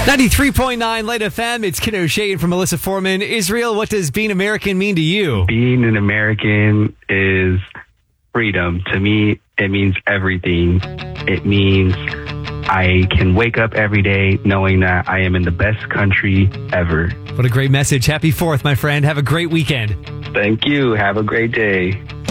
93.9 Light FM, it's Ken O'Shea from Melissa Foreman. Israel, what does being American mean to you? Being an American is freedom. To me, it means everything. It means I can wake up every day knowing that I am in the best country ever. What a great message. Happy 4th, my friend. Have a great weekend. Thank you. Have a great day.